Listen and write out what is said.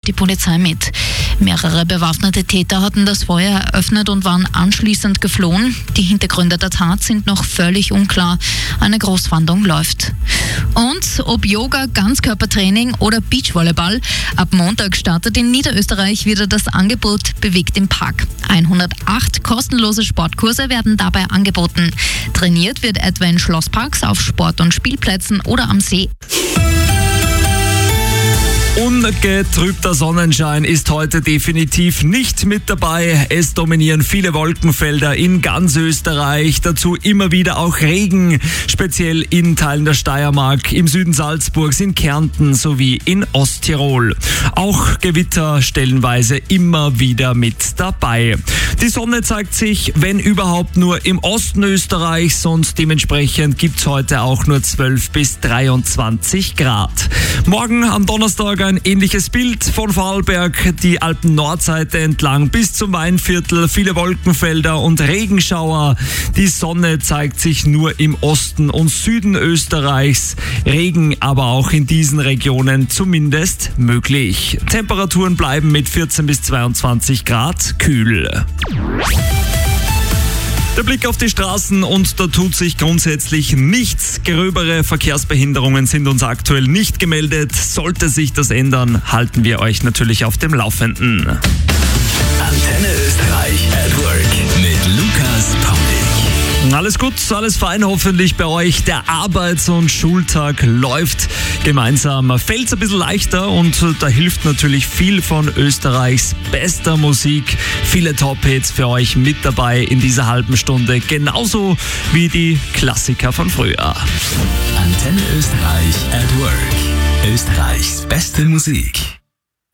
die Polizei mit. Mehrere bewaffnete Täter hatten das Feuer eröffnet und waren anschließend geflohen. Die Hintergründe der Tat sind noch völlig unklar. Eine Großfahndung läuft. Und ob Yoga, Ganzkörpertraining oder Beachvolleyball, ab Montag startet in Niederösterreich wieder das Angebot Bewegt im Park. 108 kostenlose Sportkurse werden dabei angeboten. Trainiert wird etwa in Schlossparks, auf Sport- und Spielplätzen oder am See. Ungetrübter Sonnenschein ist heute definitiv nicht mit dabei. Es dominieren viele Wolkenfelder in ganz Österreich. Dazu immer wieder auch Regen, speziell in Teilen der Steiermark, im Süden Salzburgs, in Kärnten sowie in Osttirol. Auch Gewitter stellenweise immer wieder mit dabei. Die Sonne zeigt sich, wenn überhaupt, nur im Osten Österreichs und dementsprechend gibt's heute auch nur 12 bis 23 Grad. Morgen am Donnerstag ein ähnliches Bild von Vorarlberg, die Alpen-Nordseite entlang bis zum Weinviertel, viele Wolkenfelder und Regenschauer. Die Sonne zeigt sich nur im Osten und Süden Österreichs, Regen aber auch in diesen Regionen zumindest möglich. Temperaturen bleiben mit 14 bis 22 Grad kühl. Der Blick auf die Straßen und da tut sich grundsätzlich nichts. Gröbere Verkehrsbehinderungen sind uns aktuell nicht gemeldet. Sollte sich das ändern, halten wir euch natürlich auf dem Laufenden. Antenne Österreich at Work mit Lukas Pomnik. Alles gut, alles fein hoffentlich bei euch. Der Arbeits- und Schultag läuft gemeinsam. Fällt's ein bisschen leichter und da hilft natürlich viel von Österreichs bester Musik. Viele Top-Hits für euch mit dabei in dieser halben Stunde. Genauso wie die Klassiker von früher. Antenne Österreich at Work. Österreichs beste Musik.